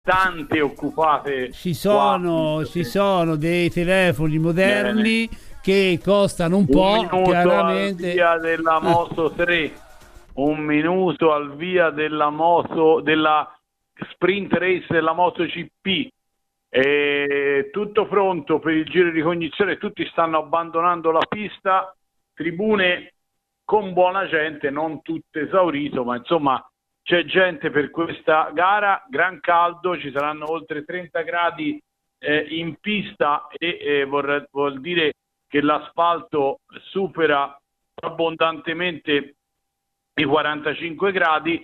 tante occupate ci sono dei telefoni moderni bene. che costano un Un po', minuto al chiaramente. via della Moto 3, un minuto al via della sprint race della MotoGP. Tutto pronto per il giro di cognizione, tutti stanno abbandonando la pista, tribune con buona gente, non tutte esaurito, ma insomma c'è gente per questa gara, gran caldo, ci saranno oltre 30 gradi in pista e vuol dire che l'asfalto supera abbondantemente i 45 gradi.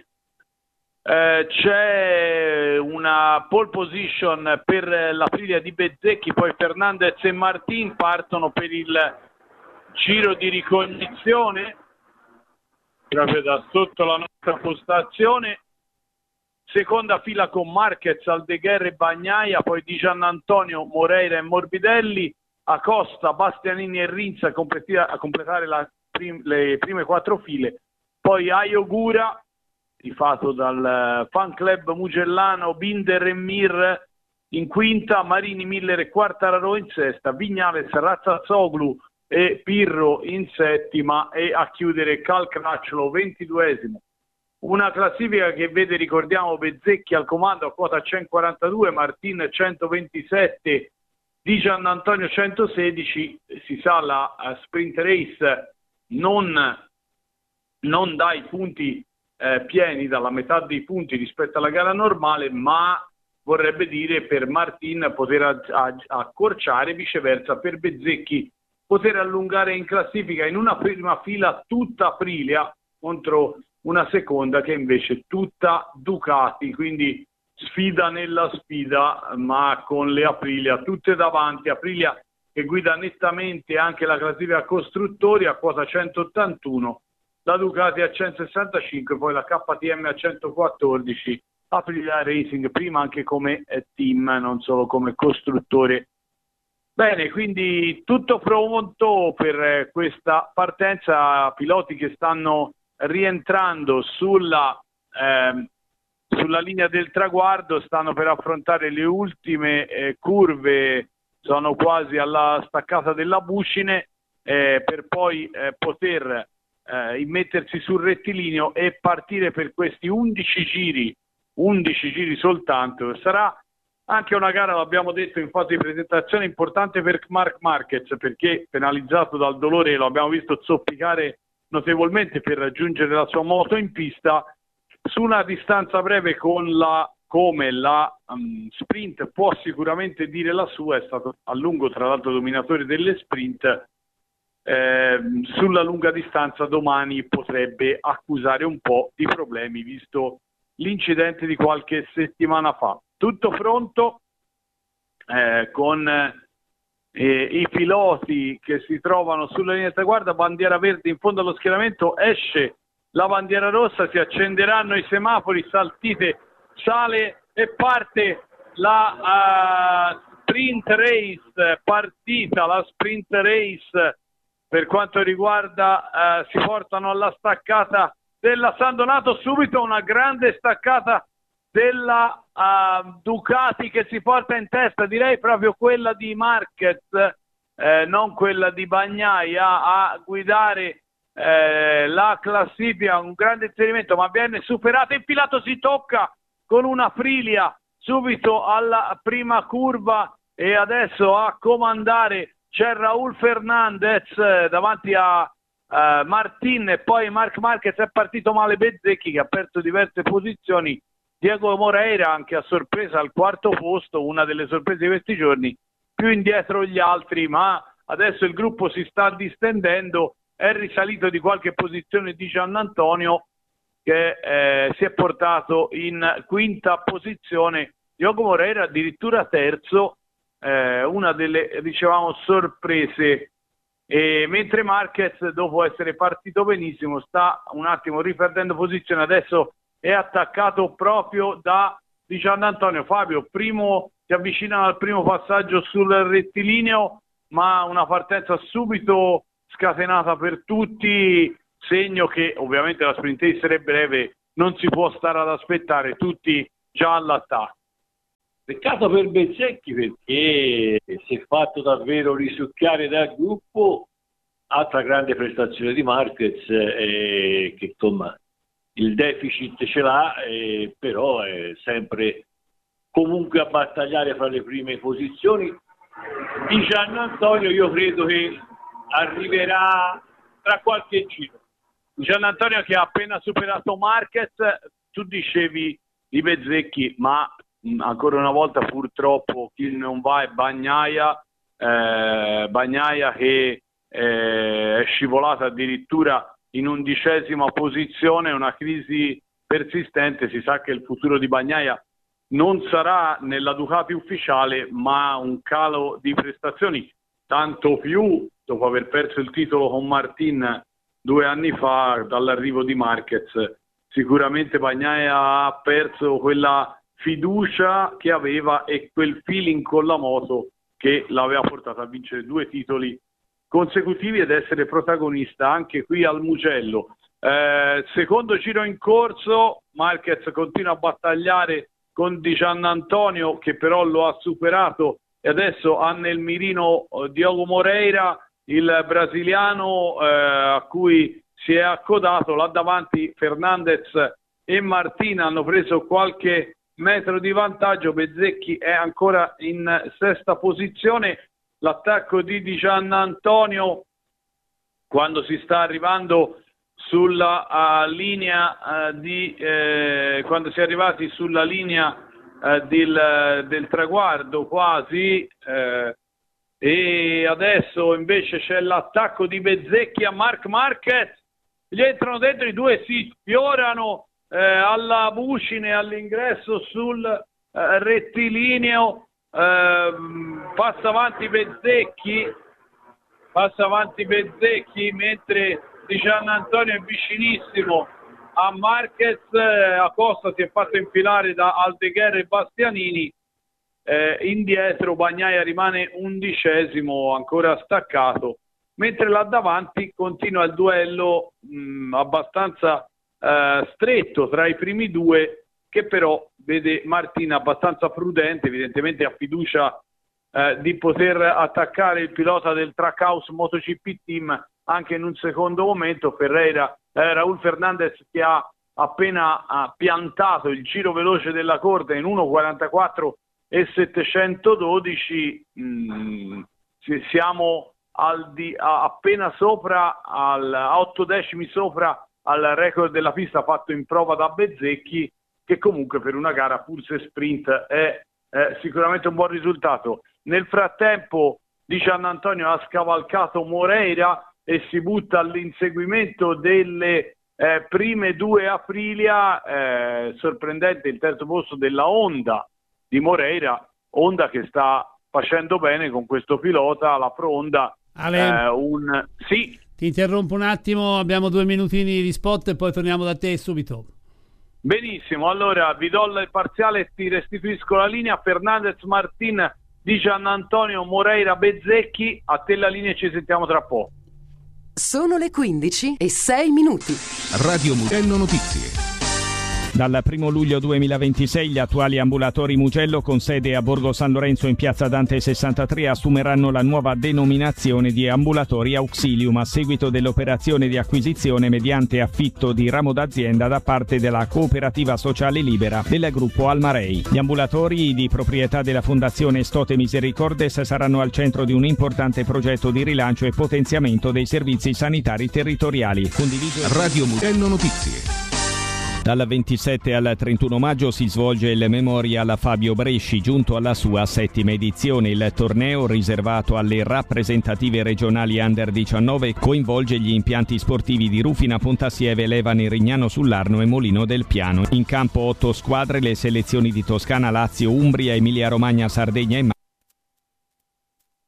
C'è una pole position per l'Aprilia di Bezzecchi, poi Fernandez e Martin partono per il giro di ricognizione proprio da sotto la nostra postazione. Seconda fila con Marquez, Aldeguer e Bagnaia, poi Di Giannantonio, Moreira e Morbidelli, Acosta, Bastianini e Rins a completare le prime 4 file, poi Ayogura tifato dal fan club mugellano, Binder e Mir in quinta, Marini, Miller e Quartararo in sesta, Vignales, Razzazzoglu e Pirro in settima e a chiudere Calcracciolo 22esimo. Una classifica che vede, ricordiamo, Bezzecchi al comando a quota 142, Martin 127, Di Giannantonio 116. Si sa, la sprint race non dà i punti pieni, dalla metà dei punti rispetto alla gara normale, ma vorrebbe dire per Martin poter accorciare, viceversa per Bezzecchi poter allungare in classifica in una prima fila tutta Aprilia contro una seconda che invece è tutta Ducati, quindi sfida nella sfida, ma con le Aprilia tutte davanti. Aprilia che guida nettamente anche la classifica costruttori a quota 181, la Ducati a 165, poi la KTM a 114, Aprilia Racing prima anche come team, non solo come costruttore. Bene, quindi tutto pronto per questa partenza, piloti che stanno rientrando sulla linea del traguardo, stanno per affrontare le ultime curve, sono quasi alla staccata della Buscine, per poi poter immettersi sul rettilineo e partire per questi 11 giri soltanto. Sarà anche una gara, l'abbiamo detto in fase di presentazione, importante per Marc Marquez, perché penalizzato dal dolore, lo abbiamo visto zoppicare notevolmente per raggiungere la sua moto in pista, su una distanza breve come la sprint può sicuramente dire la sua, è stato a lungo tra l'altro dominatore delle sprint. Sulla lunga distanza domani potrebbe accusare un po' di problemi, visto l'incidente di qualche settimana fa. Tutto pronto con i piloti che si trovano sulla linea di traguardo, bandiera verde in fondo allo schieramento, esce la bandiera rossa, si accenderanno i semafori, saltite, sale e parte la sprint race, partita la sprint race. Per quanto riguarda, si portano alla staccata della San Donato, subito una grande staccata della Ducati che si porta in testa, direi proprio quella di Marquez, non quella di Bagnaia, a guidare la classifica, un grande inserimento, ma viene superato, infilato, si tocca con una Aprilia subito alla prima curva e adesso a comandare c'è Raúl Fernández davanti a Martin, e poi Marc Marquez è partito male, Bezzecchi che ha perso diverse posizioni, Diego Moreira anche a sorpresa al quarto posto, una delle sorprese di questi giorni, più indietro gli altri, ma adesso il gruppo si sta distendendo, è risalito di qualche posizione Di Giannantonio che si è portato in quinta posizione, Diego Moreira addirittura terzo, una delle, dicevamo, sorprese, mentre Marquez, dopo essere partito benissimo, sta un attimo riperdendo posizione, adesso è attaccato proprio da Di Giannantonio. Fabio, si avvicinano al primo passaggio sul rettilineo, ma una partenza subito scatenata per tutti, segno che ovviamente la sprint race è breve, non si può stare ad aspettare, tutti già all'attacco. Peccato per Bezzecchi perché si è fatto davvero risucchiare dal gruppo. Altra grande prestazione di Marquez, che insomma il deficit ce l'ha, però è sempre comunque a battagliare fra le prime posizioni. Di Giannantonio io credo che arriverà tra qualche giro. Giannantonio che ha appena superato Marquez, tu dicevi di Bezzecchi, ma ancora una volta purtroppo chi non va è Bagnaia, Bagnaia che è scivolata addirittura in 11ª posizione, una crisi persistente. Si sa che il futuro di Bagnaia non sarà nella Ducati ufficiale, ma un calo di prestazioni, tanto più dopo aver perso il titolo con Martin 2 anni fa dall'arrivo di Marquez. Sicuramente Bagnaia ha perso quella fiducia che aveva e quel feeling con la moto che l'aveva portato a vincere 2 titoli consecutivi ed essere protagonista anche qui al Mugello. Secondo giro in corso, Marquez continua a battagliare con Di Giannantonio, che però lo ha superato e adesso ha nel mirino Diogo Moreira, il brasiliano a cui si è accodato. Là davanti Fernandez e Martina hanno preso qualche metro di vantaggio. Bezzecchi è ancora in 6ª posizione. L'attacco di Giannantonio, quando si sta arrivando sulla linea quando si è arrivati sulla linea del traguardo quasi, e adesso invece c'è l'attacco di Bezzecchi a Marc Marquez, gli entrano dentro, i due si sfiorano alla bucine all'ingresso sul rettilineo. Passa avanti Bezzecchi mentre Di Giannantonio è vicinissimo a Marquez. Acosta si è fatto infilare da Aldeguer e Bastianini. Indietro Bagnaia rimane 11º, ancora staccato, mentre là davanti continua il duello abbastanza stretto tra i primi due, che però vede Martina abbastanza prudente, evidentemente ha fiducia di poter attaccare il pilota del Trackhouse MotoGP Team anche in un secondo momento. Raúl Fernández, che ha appena piantato il giro veloce della corda in 1:44 e 712, siamo appena sopra, a 8 decimi sopra al record della pista fatto in prova da Bezzecchi, che comunque per una gara pulse sprint è sicuramente un buon risultato. Nel frattempo Di Giannantonio ha scavalcato Moreira e si butta all'inseguimento delle prime 2 Aprilia. Sorprendente il terzo posto della Honda di Moreira, Honda che sta facendo bene con questo pilota, la Pro Honda. Sì. Ti interrompo un attimo, abbiamo 2 minutini di spot e poi torniamo da te subito. Benissimo, allora vi do il parziale e ti restituisco la linea. Fernandez, Martin, Di Giannantonio, Moreira, Bezzecchi. A te la linea e ci sentiamo tra poco. Sono le 15:06. Radio Mugello Notizie. Dal 1 luglio 2026 gli attuali ambulatori Mugello con sede a Borgo San Lorenzo in piazza Dante 63 assumeranno la nuova denominazione di ambulatori Auxilium a seguito dell'operazione di acquisizione mediante affitto di ramo d'azienda da parte della cooperativa sociale libera del gruppo Almarei. Gli ambulatori di proprietà della Fondazione Stote Misericordes saranno al centro di un importante progetto di rilancio e potenziamento dei servizi sanitari territoriali. Radio Mugello Notizie. Dal 27 al 31 maggio si svolge il Memorial Fabio Bresci, giunto alla sua 7ª edizione. Il torneo, riservato alle rappresentative regionali Under 19, coinvolge gli impianti sportivi di Rufina, Pontasieve, Levane, Rignano sul'Arno e Molino del Piano. In campo 8 squadre, le selezioni di Toscana, Lazio, Umbria, Emilia Romagna, Sardegna e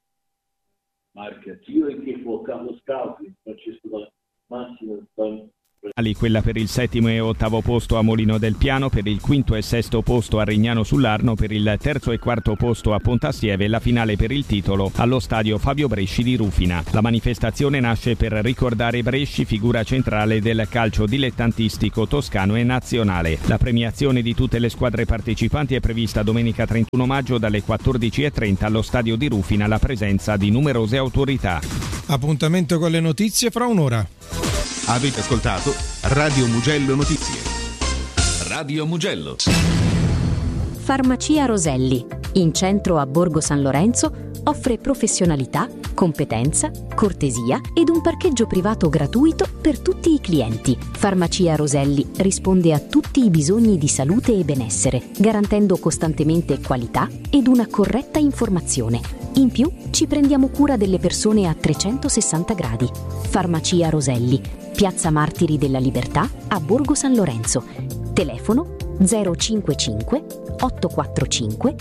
Marca, io e che fu capo scout, Francesco Massimo Quella per il 7° e 8° posto a Molino del Piano, per il 5° e 6° posto a Rignano sull'Arno, per il 3° e 4° posto a Pontassieve e la finale per il titolo allo stadio Fabio Bresci di Rufina. La manifestazione nasce per ricordare Bresci, figura centrale del calcio dilettantistico toscano e nazionale. La premiazione di tutte le squadre partecipanti è prevista domenica 31 maggio dalle 14:30 allo stadio di Rufina, alla presenza di numerose autorità. Appuntamento con le notizie fra un'ora. Avete ascoltato Radio Mugello Notizie. Radio Mugello. Farmacia Roselli, in centro a Borgo San Lorenzo, offre professionalità, competenza, cortesia ed un parcheggio privato gratuito per tutti i clienti. Farmacia Roselli risponde a tutti i bisogni di salute e benessere, garantendo costantemente qualità ed una corretta informazione. In più, ci prendiamo cura delle persone a 360 gradi. Farmacia Roselli, Piazza Martiri della Libertà a Borgo San Lorenzo. Telefono 055 845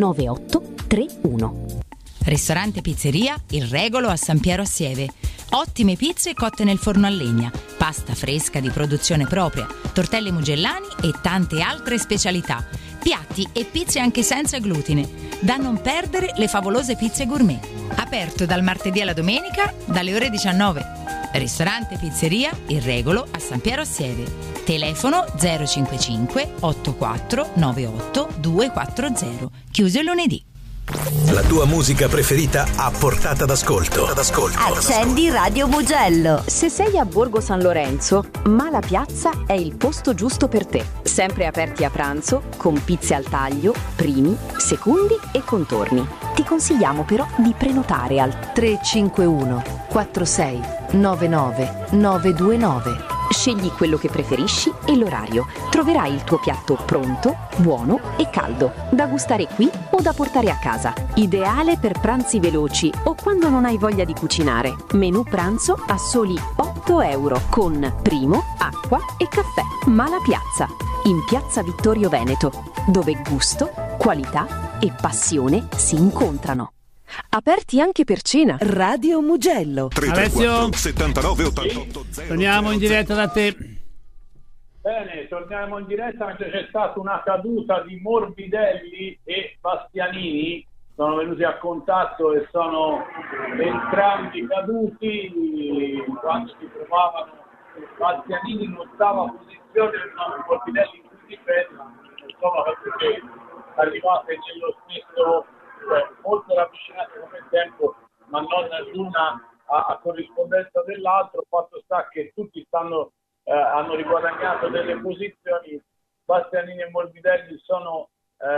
9831. Ristorante Pizzeria Il Regolo a San Piero a Sieve. Ottime pizze cotte nel forno a legna, pasta fresca di produzione propria, tortelli mugellani e tante altre specialità. Piatti e pizze anche senza glutine. Da non perdere le favolose pizze gourmet. Aperto dal martedì alla domenica dalle ore 19. Ristorante Pizzeria Il Regolo a San Piero a Sieve. Telefono 055 84 98 240. Chiuso il lunedì. La tua musica preferita a portata d'ascolto. Accendi Radio Mugello. Se sei a Borgo San Lorenzo, Mala Piazza è il posto giusto per te. Sempre aperti a pranzo, con pizze al taglio, primi, secondi e contorni. Ti consigliamo però di prenotare al 351 46 99 929. Scegli quello che preferisci e l'orario. Troverai il tuo piatto pronto, buono e caldo, da gustare qui o da portare a casa. Ideale per pranzi veloci o quando non hai voglia di cucinare. Menù pranzo a soli 8 euro con primo, acqua e caffè. Mala Piazza, in Piazza Vittorio Veneto, dove gusto, qualità e passione si incontrano. Aperti anche per cena. Radio Mugello. Alessio, 79 88 0. torniamo in diretta da te. Bene, torniamo in diretta mentre c'è stata una caduta di Morbidelli e Bastianini. Sono venuti a contatto e sono entrambi caduti quando si trovavano. Bastianini in ottava posizione, Morbidelli in più difesa, insomma, perché arrivate nello stesso, molto ravvicinate come tempo, ma non l'una a corrispondenza dell'altro. Fatto sta che tutti hanno riguadagnato delle posizioni. Bastianini e Morbidelli sono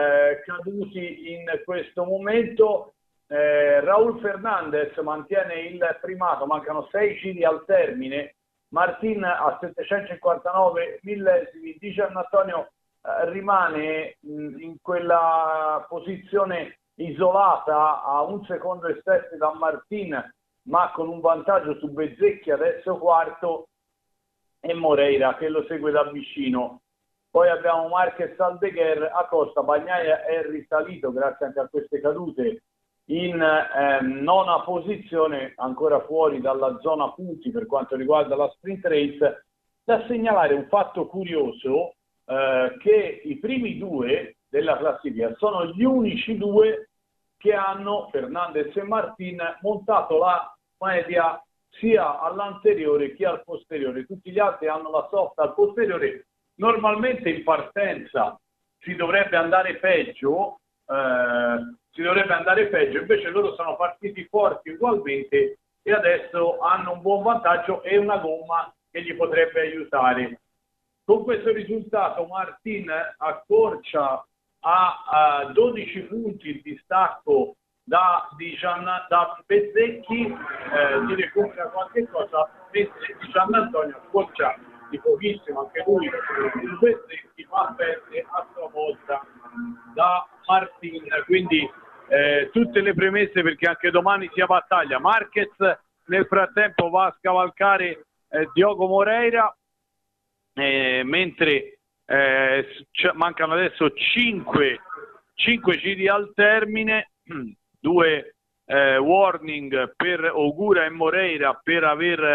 caduti in questo momento. Raul Fernandez mantiene il primato, mancano 6 giri al termine. Martin a 759 millesimi, di Giannantonio rimane in quella posizione isolata a 1 secondo e 7 da Martin, ma con un vantaggio su Bezzecchi adesso quarto, e Moreira che lo segue da vicino. Poi abbiamo Marquez Aldeguer, Acosta, Bagnaia è risalito grazie anche a queste cadute in nona posizione, ancora fuori dalla zona punti per quanto riguarda la sprint race. Da segnalare un fatto curioso, che i primi due della classifica sono gli unici due che hanno, Fernandez e Martin, montato la media sia all'anteriore che al posteriore. Tutti gli altri hanno la soft al posteriore. Normalmente in partenza si dovrebbe andare peggio, invece loro sono partiti forti ugualmente e adesso hanno un buon vantaggio e una gomma che gli potrebbe aiutare. Con questo risultato Martin accorcia a 12 punti il distacco da Bezzecchi, si recupera qualche cosa, mentre Di Giannantonio accorcia di pochissimo anche lui il Bezzecchi, ma perde a sua volta da Martin. Quindi tutte le premesse perché anche domani sia battaglia. Marquez nel frattempo va a scavalcare Diogo Moreira, mentre mancano adesso 5 giri al termine, 2 warning per Ogura e Moreira per aver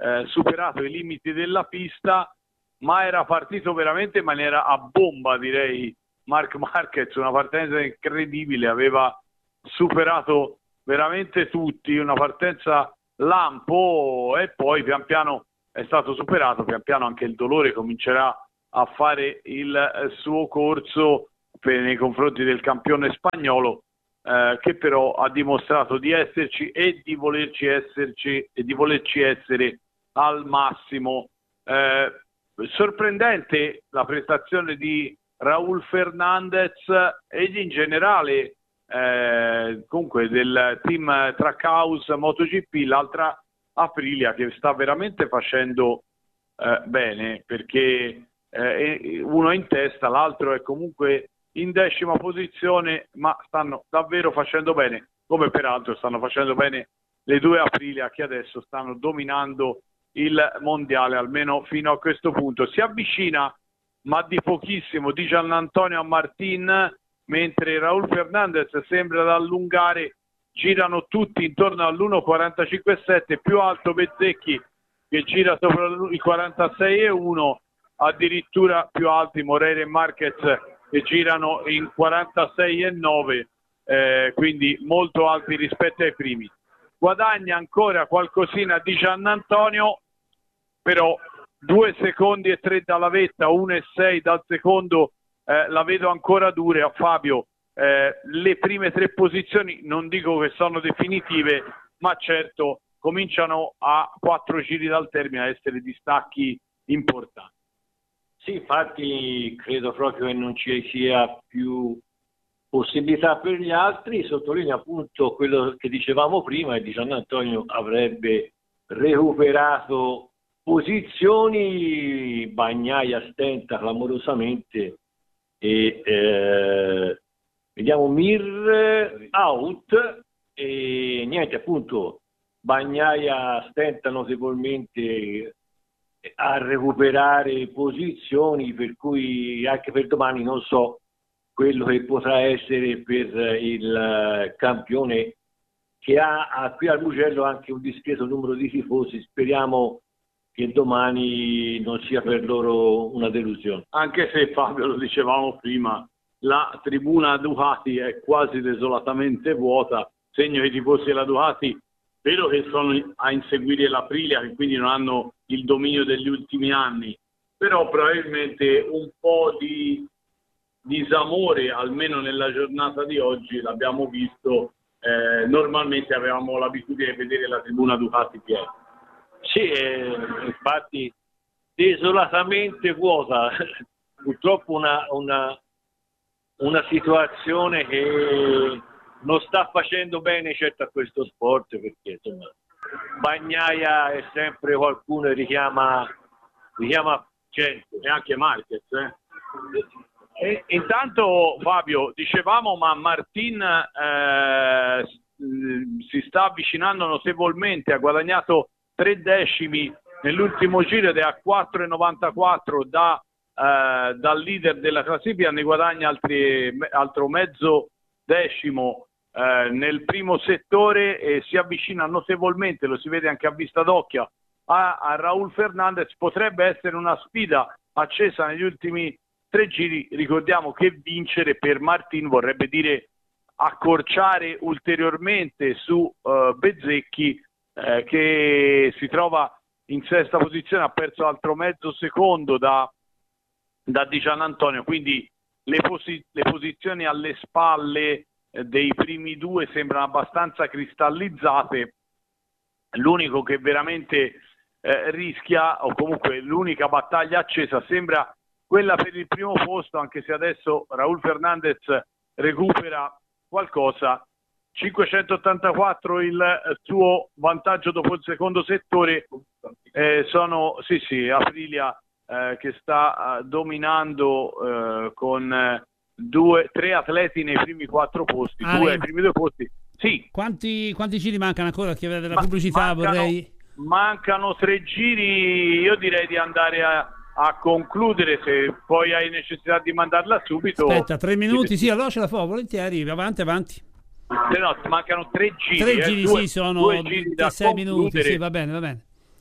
superato i limiti della pista, ma era partito veramente in maniera a bomba, direi, Marc Marquez, una partenza incredibile, aveva superato veramente tutti, una partenza lampo, e poi pian piano è stato superato, pian piano anche il dolore comincerà a fare il suo corso nei confronti del campione spagnolo, che però ha dimostrato di esserci e di volerci essere al massimo. Sorprendente la prestazione di Raúl Fernández ed in generale comunque del team Trackhouse MotoGP, l'altra Aprilia, che sta veramente facendo bene, perché uno è in testa, l'altro è comunque in 10ª posizione, ma stanno davvero facendo bene, come peraltro stanno facendo bene le due Aprilia che adesso stanno dominando il mondiale, almeno fino a questo punto. Si avvicina, ma di pochissimo, di Giannantonio a Martin, mentre Raúl Fernández sembra da allungare. Girano tutti intorno all'1.45,7, più alto Bezzecchi che gira sopra i 46,1, addirittura più alti Moreira e Marquez che girano in 46,9, quindi molto alti rispetto ai primi. Guadagna ancora qualcosina di Giannantonio, però 2 secondi e 3 dalla vetta, 1,6 dal secondo, la vedo ancora dure a Fabio. Le prime 3 posizioni non dico che sono definitive, ma certo cominciano a 4 giri dal termine a essere distacchi importanti. Sì, infatti credo proprio che non ci sia più possibilità per gli altri. Sottolineo appunto quello che dicevamo prima, che Di Giannantonio avrebbe recuperato posizioni, Bagnaia stenta clamorosamente e vediamo Mir out e niente, appunto Bagnaia stenta notevolmente a recuperare posizioni, per cui anche per domani non so quello che potrà essere per il campione, che ha qui al Mugello anche un discreto numero di tifosi. Speriamo che domani non sia per loro una delusione. Anche se, Fabio, lo dicevamo prima, la tribuna Ducati è quasi desolatamente vuota, segno che i tifosi della Ducati vero che sono a inseguire l'Aprilia, che quindi non hanno il dominio degli ultimi anni, però probabilmente un po' di disamore, almeno nella giornata di oggi, l'abbiamo visto. Normalmente avevamo l'abitudine di vedere la tribuna Ducati piena. Sì, infatti desolatamente vuota, purtroppo una situazione che non sta facendo bene certo a questo sport, perché insomma Bagnaia è sempre qualcuno che richiama gente, e anche Marquez. E intanto, Fabio, dicevamo, ma Martin si sta avvicinando notevolmente, ha guadagnato 3 decimi nell'ultimo giro ed è a 4,94 dal leader della classifica, ne guadagna altro mezzo decimo nel primo settore e si avvicina notevolmente, lo si vede anche a vista d'occhio, a Raúl Fernández. Potrebbe essere una sfida accesa negli ultimi 3 giri. Ricordiamo che vincere per Martin vorrebbe dire accorciare ulteriormente su Bezzecchi, che si trova in 6ª posizione, ha perso altro mezzo secondo da Di Giannantonio, quindi le posizioni alle spalle dei primi 2 sembrano abbastanza cristallizzate. L'unico che veramente rischia, o comunque l'unica battaglia accesa, sembra quella per il primo posto, anche se adesso Raúl Fernández recupera qualcosa. 584 il suo vantaggio dopo il secondo settore, sono Aprilia che sta dominando con 3 atleti nei primi 4 posti, 2 ai primi 2 posti. Sì. Quanti giri mancano ancora? Che della pubblicità mancano 3 giri. Io direi di andare a concludere, se poi hai necessità di mandarla subito. Aspetta, 3 minuti, sì, allora ce la fa volentieri, avanti. No, mancano 3 giri. 3 giri, 2 sì, sono 2 giri da 6 minuti, concludere. sì, va bene.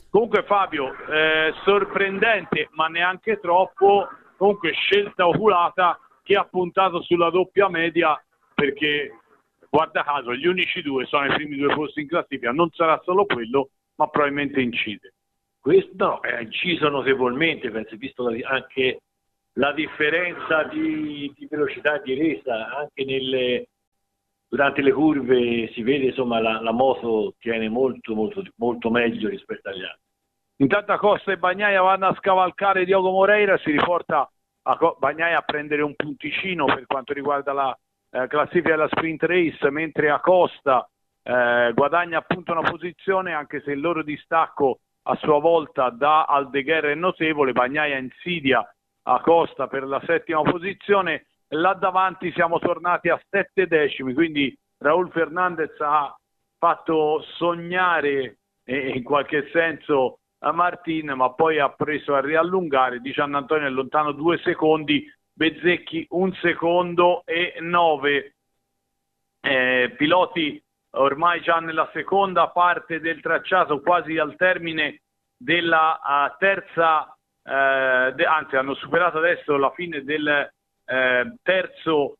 Comunque Fabio, sorprendente ma neanche troppo, comunque scelta oculata che ha puntato sulla doppia media, perché guarda caso gli unici due sono i primi due posti in classifica, non sarà solo quello, ma probabilmente incide. Questo è inciso notevolmente, penso, visto anche la differenza di velocità di resa, anche durante le curve si vede, insomma, la moto tiene molto meglio rispetto agli altri. Intanto Acosta e Bagnaia vanno a scavalcare Diogo Moreira, si riporta Bagnaia a prendere un punticino per quanto riguarda la classifica della sprint race, mentre Acosta guadagna appunto una posizione, anche se il loro distacco a sua volta da Aldeguer è notevole. Bagnaia insidia Acosta per la 7ª posizione. Là davanti siamo tornati a 7 decimi, quindi Raúl Fernández ha fatto sognare in qualche senso a Martin, ma poi ha preso a riallungare. Di Giannantonio è lontano 2 secondi, Bezzecchi 1 secondo e 9. Piloti ormai già nella seconda parte del tracciato, quasi al termine della terza, anzi hanno superato adesso la fine del terzo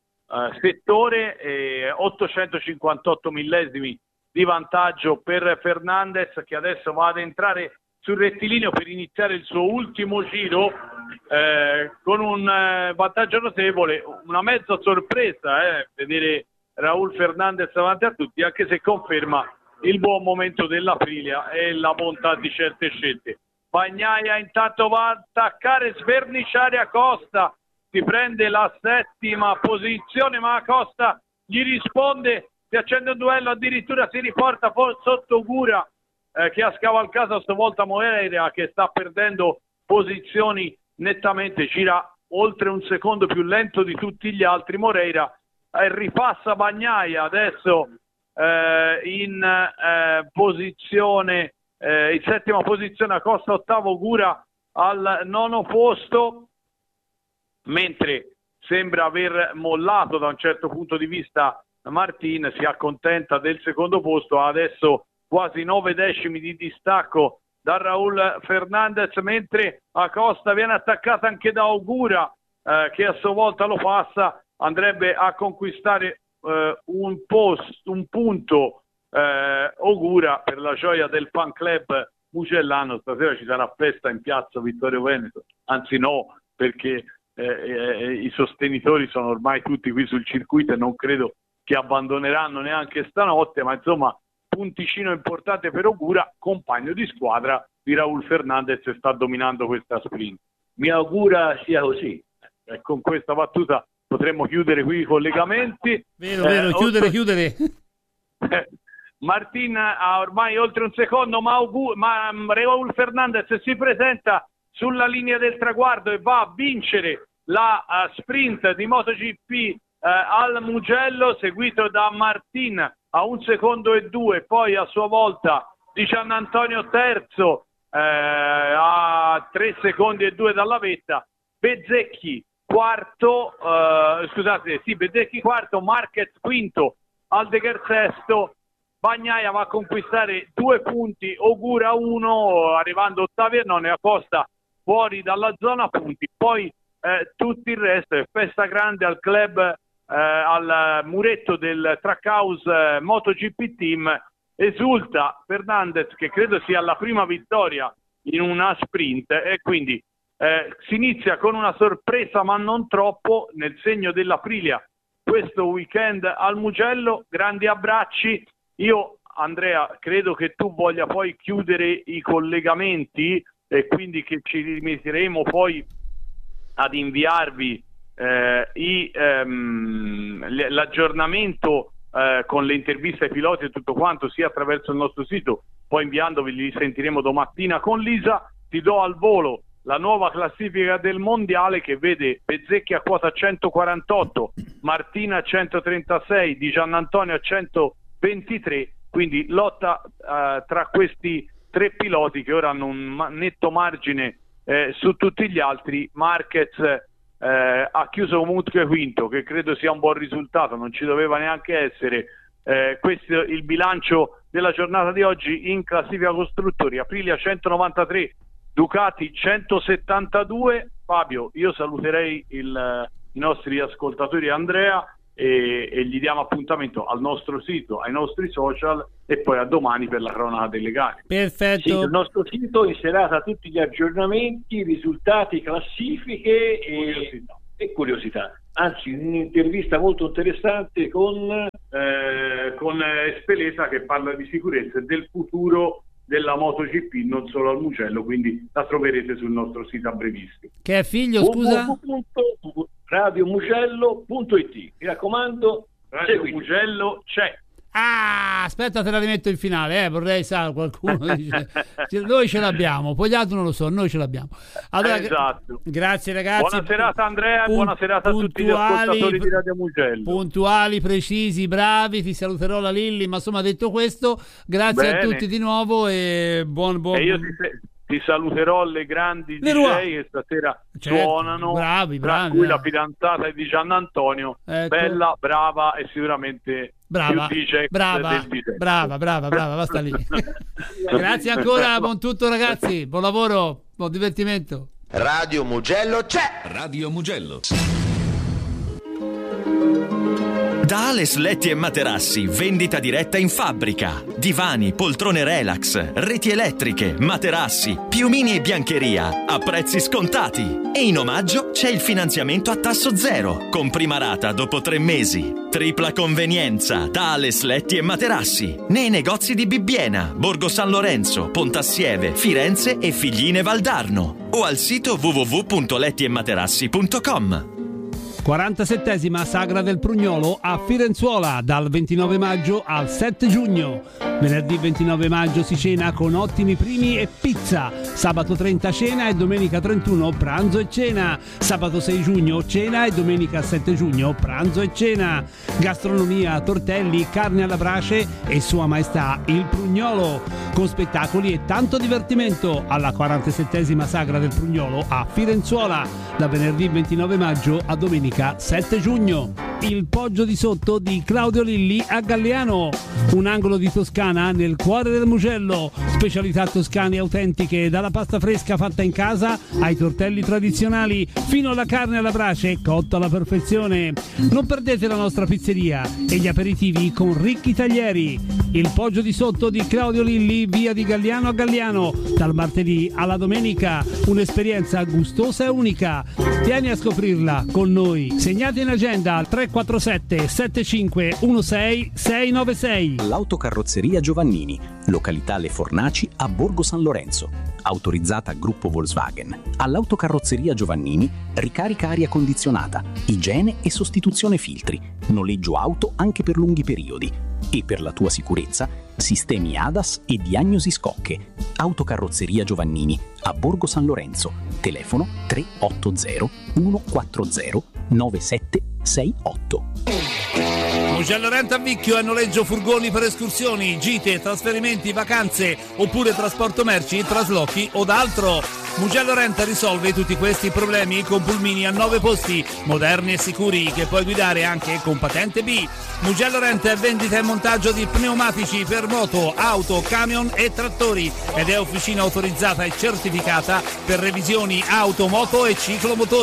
settore, 858 millesimi di vantaggio per Fernandez, che adesso va ad entrare sul rettilineo per iniziare il suo ultimo giro con un vantaggio notevole, una mezza sorpresa vedere Raúl Fernández davanti a tutti, anche se conferma il buon momento dell'Aprilia e la bontà di certe scelte. Bagnaia intanto va a attaccare, sverniciare Acosta, si prende la 7ª posizione, ma Acosta gli risponde, si accende un duello, addirittura si riporta sotto Gura, che ha scavalcato a sua volta Moreira, che sta perdendo posizioni nettamente, gira oltre un secondo più lento di tutti gli altri Moreira, ripassa Bagnaia adesso in posizione, in 7ª posizione Acosta, 8º Gura al 9º posto, mentre sembra aver mollato da un certo punto di vista Martin, si accontenta del secondo posto, ha adesso quasi 9 decimi di distacco da Raúl Fernández, mentre Acosta viene attaccata anche da Ogura, che a sua volta lo passa, andrebbe a conquistare un punto Ogura, per la gioia del fan club mugellano. Stasera ci sarà festa in piazza Vittorio Veneto, anzi no, perché i sostenitori sono ormai tutti qui sul circuito e non credo che abbandoneranno neanche stanotte, ma insomma punticino importante per Ogura, compagno di squadra di Raúl Fernández, e sta dominando questa sprint. Mi augura sia così. E con questa battuta potremmo chiudere qui i collegamenti. Vero, chiudere. Martin ha ormai oltre un secondo, ma Raúl Fernández si presenta sulla linea del traguardo e va a vincere la sprint di MotoGP al Mugello, seguito da Martin a 1 secondo e 2, poi a sua volta Di Giannantonio terzo a 3 secondi e 2 dalla vetta, Bezzecchi quarto, Bezzecchi quarto, Marquez quinto, Aldeguer sesto, Bagnaia va a conquistare 2 punti, Ogura 1, arrivando ottavi e none, Acosta fuori dalla zona punti, poi tutto il resto è festa grande al club, al muretto del Trackhouse MotoGP Team. Esulta Fernandez, che credo sia la prima vittoria in una sprint, e quindi si inizia con una sorpresa, ma non troppo, nel segno dell'Aprilia questo weekend al Mugello. Grandi abbracci. Io, Andrea, credo che tu voglia poi chiudere i collegamenti, e quindi che ci rimetteremo poi ad inviarvi l'aggiornamento con le interviste ai piloti e tutto quanto, sia attraverso il nostro sito, poi inviandovi li sentiremo domattina con Lisa. Ti do al volo la nuova classifica del mondiale, che vede Bezzecchi a quota 148, Martina a 136, Di Giannantonio a 123, quindi lotta tra questi 3 piloti che ora hanno un netto margine su tutti gli altri. Marquez ha chiuso comunque quinto, che credo sia un buon risultato, non ci doveva neanche essere Questo è il bilancio della giornata di oggi. In classifica costruttori, Aprilia 193, Ducati 172. Fabio, io saluterei i nostri ascoltatori, Andrea, e gli diamo appuntamento al nostro sito, ai nostri social, e poi a domani per la cronaca delle gare. Perfetto. Sì, il nostro sito in serata tutti gli aggiornamenti, risultati, classifiche e curiosità. Anzi, un'intervista molto interessante con Espeleta, che parla di sicurezza e del futuro della MotoGP, non solo al Mugello, quindi la troverete sul nostro sito a brevissimo. Che è figlio, scusa? radiomugello.it. Mi raccomando, Radio Mugello c'è. Ah, aspetta, te la rimetto in finale, vorrei, sa, qualcuno dice. Noi ce l'abbiamo, poi gli altri non lo so, noi ce l'abbiamo. Allora, esatto. Grazie ragazzi. Buona serata Andrea, buona serata a tutti gli ascoltatori di Radio Mugello. Puntuali, precisi, bravi, ti saluterò la Lilli, ma insomma, detto questo, grazie a tutti di nuovo e buon. E io ti saluterò le grandi DJ che stasera suonano, bravi, tra cui la fidanzata di Gian Antonio, bella, brava e sicuramente brava, più DJ del DJ. Brava, basta lì. Grazie ancora, buon tutto ragazzi, buon lavoro, buon divertimento. Radio Mugello c'è! Radio Mugello. Da Ales Letti e Materassi, vendita diretta in fabbrica. Divani, poltrone relax, reti elettriche, materassi, piumini e biancheria a prezzi scontati. E in omaggio c'è il finanziamento a tasso zero, con prima rata dopo 3 mesi. Tripla convenienza da Ales Letti e Materassi, nei negozi di Bibbiena, Borgo San Lorenzo, Pontassieve, Firenze e Figline Valdarno. O al sito www.lettiematerassi.com. 47esima Sagra del Prugnolo a Firenzuola dal 29 maggio al 7 giugno. Venerdì 29 maggio si cena con ottimi primi e pizza. Sabato 30 cena e domenica 31 pranzo e cena. Sabato 6 giugno cena e domenica 7 giugno pranzo e cena. Gastronomia, tortelli, carne alla brace e Sua Maestà il Prugnolo, con spettacoli e tanto divertimento alla 47esima Sagra del Prugnolo a Firenzuola da venerdì 29 maggio a domenica 7 giugno. Il Poggio di Sotto di Claudio Lilli a Galliano, un angolo di Toscana nel cuore del Mugello. Specialità toscane autentiche, dalla pasta fresca fatta in casa ai tortelli tradizionali, fino alla carne alla brace cotta alla perfezione. Non perdete la nostra pizzeria e gli aperitivi con ricchi taglieri. Il Poggio di Sotto di Claudio Lilli, via di Galliano a Galliano, dal martedì alla domenica, un'esperienza gustosa e unica. Vieni a scoprirla con noi. Segnate in agenda al 347 7516 696. L'autocarrozzeria Giovannini, località Le Fornaci a Borgo San Lorenzo. Autorizzata Gruppo Volkswagen. All'autocarrozzeria Giovannini ricarica aria condizionata, igiene e sostituzione filtri, noleggio auto anche per lunghi periodi. E per la tua sicurezza, sistemi ADAS e diagnosi scocche. Autocarrozzeria Giovannini a Borgo San Lorenzo. Telefono 380 140 9768. Mugello Rent a Vicchio è noleggio furgoni per escursioni, gite, trasferimenti, vacanze oppure trasporto merci, traslochi o d'altro. Mugello Rent risolve tutti questi problemi con pulmini a 9 posti, moderni e sicuri, che puoi guidare anche con patente B. Mugello Rent è vendita e montaggio di pneumatici per moto, auto, camion e trattori ed è officina autorizzata e certificata per revisioni auto, moto e ciclomotori.